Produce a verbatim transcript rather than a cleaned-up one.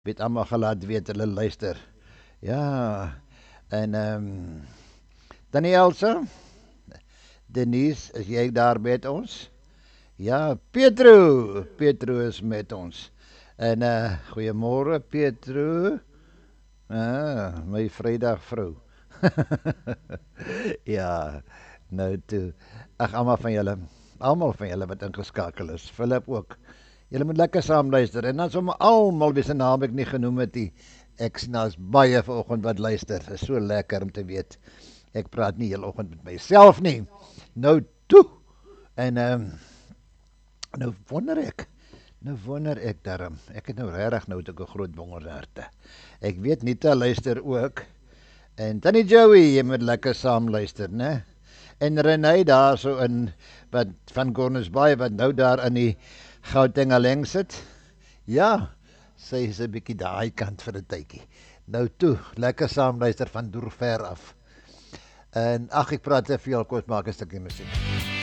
weet allemaal gelaat weet hulle luister. Ja, en ehm um, Danielsa, Denise, is jy daar met ons? Ja, Petro, Petro is met ons. En uh goeiemôre Petro. Ah, my Vrydag vrou. Ja, nou toe. Ag almal van julle, almal van julle wat ingeskakel is. Philip ook. Julle moet lekker saam luister en dan sommer almal wie se naam ek nie genoem het nie. Ek sien daar's baie vanoggend wat luister. Dit is so lekker om te weet. Ek praat nie heel oggend met myself nie. Nou toe. En ehm um, nou wonder ek. Nou wonder ek daarom. Ek het nou regtig nou 'n groot wonderharte. Ek weet Nita luister ook. En Tannie Joey, jy moet lekker saam luister, né? En Renée daar so in wat van Corners Bay wat nou daar in die Gauteng sit. Ja, sy is 'n bietjie daai kant vir 'n tydjie. Nou toe, lekker saam luister van deur ver af. En ag ek praat te veel, kom ons maak 'n stukkie musiek.